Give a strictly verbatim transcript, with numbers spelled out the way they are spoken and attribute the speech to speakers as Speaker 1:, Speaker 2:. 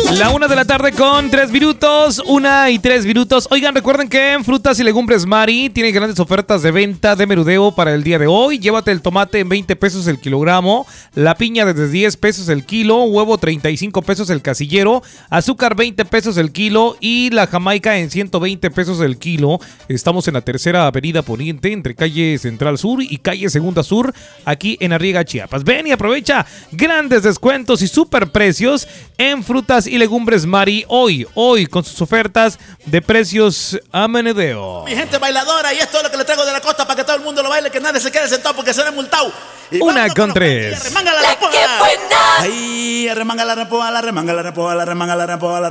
Speaker 1: La una de la tarde con tres minutos, una y tres minutos. Oigan, recuerden que en Frutas y Legumbres Mari tiene grandes ofertas de venta de menudeo para el día de hoy. Llévate el tomate en veinte pesos el kilogramo, la piña desde diez pesos el kilo, huevo treinta y cinco pesos el casillero, azúcar veinte pesos el kilo y la jamaica en ciento veinte pesos el kilo. Estamos en la tercera avenida poniente entre calle Central Sur y calle Segunda Sur, aquí en Arriaga, Chiapas. Ven y aprovecha grandes descuentos y super precios en Frutas y Legumbres Mari hoy, hoy con sus ofertas de precios a menudeo.
Speaker 2: Mi gente bailadora, y esto es lo que le traigo de la costa para que todo el mundo lo baile, que nadie se quede sentado porque será multado. Y
Speaker 1: una con tres.
Speaker 2: Arremanga la repoa. Ahí, arremanga la repoa, la remanga la repoa, la remanga la repoa, la